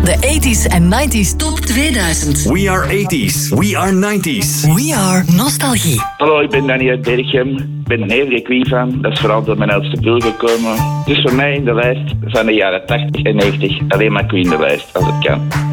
De 80s en 90s Top 2000. We are 80s. We are 90s. We are nostalgie. Hallo, ik ben Danny uit Berchem. Ik ben een hevige Queen-fan. Dat is vooral door mijn oudste broer gekomen. Dus voor mij in de lijst van de jaren 80 en 90 alleen maar Queen de lijst, als het kan.